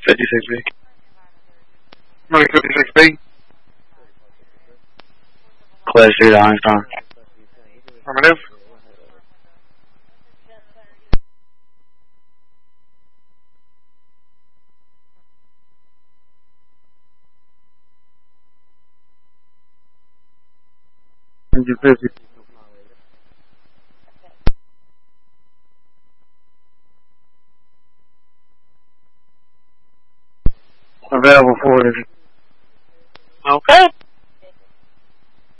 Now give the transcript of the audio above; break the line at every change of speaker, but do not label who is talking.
56B.
Morning, 56B.
Class 3 to Einstein.
Affirmative.
Engine 50. Available for it.
Okay.